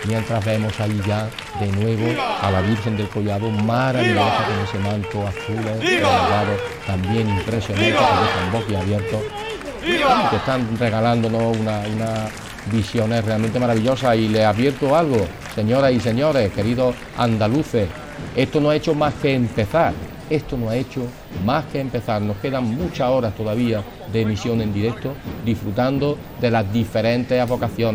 mientras vemos ahí ya de nuevo a la Virgen del Collado, maravillosa con ese manto azul, también impresionante, que dejan boquiabiertos, que están regalándonos unas visiones realmente maravillosas. Y les advierto algo, señoras y señores, queridos andaluces, esto no ha hecho más que empezar. Nos quedan muchas horas todavía de emisión en directo, disfrutando de las diferentes advocaciones.